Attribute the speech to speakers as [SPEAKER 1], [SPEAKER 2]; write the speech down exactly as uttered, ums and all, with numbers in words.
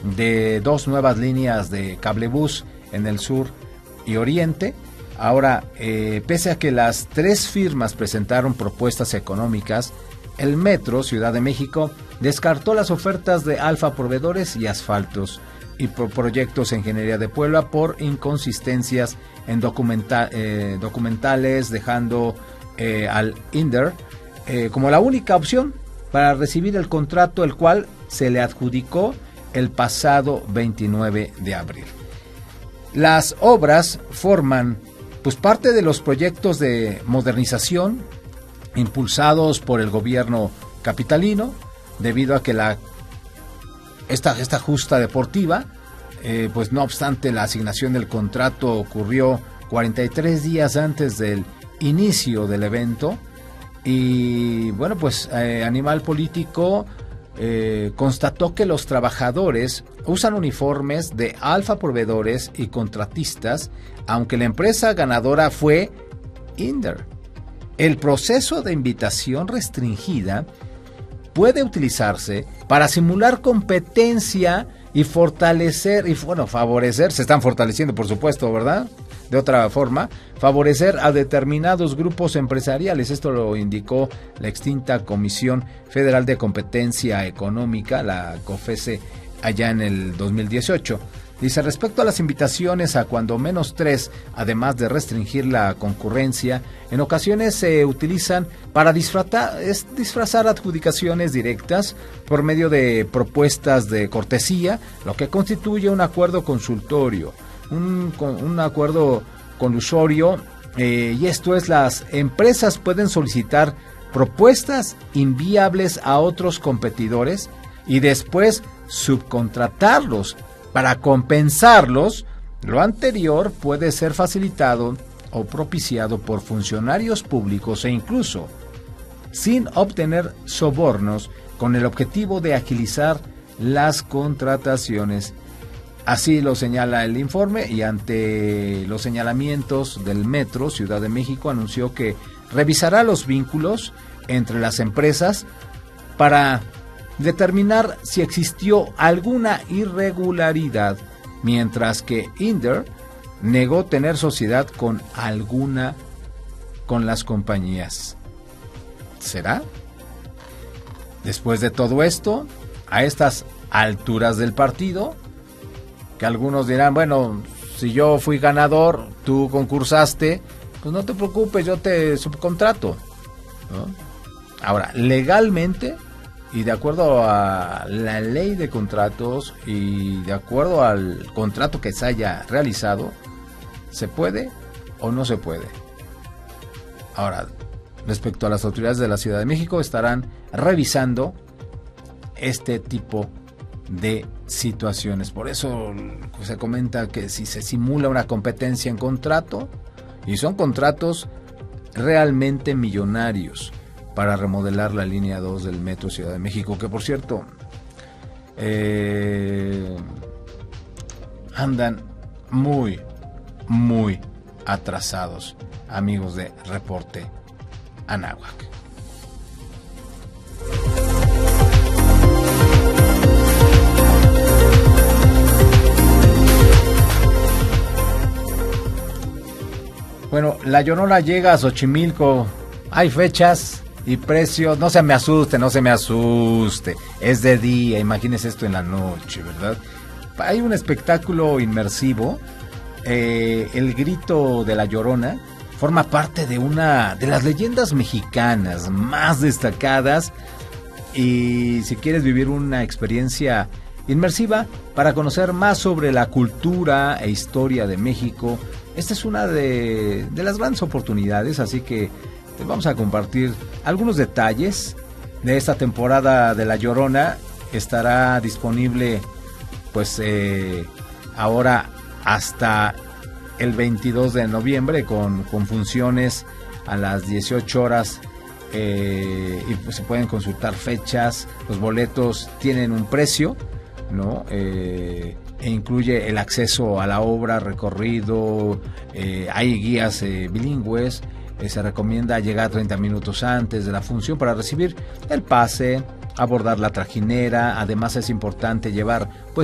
[SPEAKER 1] de dos nuevas líneas de cablebús en el sur y oriente. Ahora, eh, pese a que las tres firmas presentaron propuestas económicas, el Metro Ciudad de México descartó las ofertas de Alfa Proveedores y Asfaltos y por proyectos en Ingeniería de Puebla por inconsistencias en documenta eh, documentales, dejando eh, al INDER eh, como la única opción para recibir el contrato, el cual se le adjudicó el pasado veintinueve de abril. Las obras forman pues parte de los proyectos de modernización impulsados por el gobierno capitalino, debido a que la esta, esta justa deportiva, eh, pues no obstante la asignación del contrato ocurrió cuarenta y tres días antes del inicio del evento, y bueno, pues eh, Animal Político eh, constató que los trabajadores usan uniformes de Alfa Proveedores y contratistas, aunque la empresa ganadora fue INDER. El proceso de invitación restringida puede utilizarse para simular competencia y fortalecer, y bueno, favorecer, se están fortaleciendo por supuesto, ¿verdad? De otra forma, favorecer a determinados grupos empresariales. Esto lo indicó la extinta Comisión Federal de Competencia Económica, la COFESE, allá en el dos mil dieciocho. Dice, respecto a las invitaciones a cuando menos tres, además de restringir la concurrencia, en ocasiones se utilizan para disfrazar, es disfrazar adjudicaciones directas por medio de propuestas de cortesía, lo que constituye un acuerdo consultorio, un, un acuerdo colusorio, eh, y esto es, las empresas pueden solicitar propuestas inviables a otros competidores y después subcontratarlos. Para compensarlos, lo anterior puede ser facilitado o propiciado por funcionarios públicos e incluso sin obtener sobornos, con el objetivo de agilizar las contrataciones. Así lo señala el informe, y ante los señalamientos del Metro Ciudad de México anunció que revisará los vínculos entre las empresas para determinar si existió alguna irregularidad, mientras que INDER negó tener sociedad con alguna con las compañías. ¿Será? Después de todo esto, a estas alturas del partido, que algunos dirán, bueno, si yo fui ganador, tú concursaste, pues no te preocupes, yo te subcontrato, ¿no? Ahora, legalmente, y de acuerdo a la ley de contratos y de acuerdo al contrato que se haya realizado, ¿se puede o no se puede? Ahora, respecto a las autoridades de la Ciudad de México, estarán revisando este tipo de situaciones. Por eso pues, se comenta que si se simula una competencia en contrato, y son contratos realmente millonarios, para remodelar la línea dos del Metro Ciudad de México, que por cierto eh, andan muy, muy atrasados, amigos de Reporte Anáhuac. Bueno, la Llorona llega a Xochimilco. Hay fechas y precios, no se me asuste, no se me asuste, es de día, imagínese esto en la noche, ¿verdad? Hay un espectáculo inmersivo, eh, el grito de la Llorona forma parte de una de las leyendas mexicanas más destacadas, y si quieres vivir una experiencia inmersiva para conocer más sobre la cultura e historia de México, esta es una de, de las grandes oportunidades, así que les vamos a compartir algunos detalles de esta temporada de La Llorona. Estará disponible pues eh, ahora hasta el veintidós de noviembre con, con funciones a las dieciocho horas, eh, y pues se pueden consultar fechas. Los boletos tienen un precio, ¿no? Eh, e incluye el acceso a la obra, recorrido, eh, hay guías eh, bilingües. Eh, se recomienda llegar treinta minutos antes de la función para recibir el pase, abordar la trajinera. Además es importante llevar pues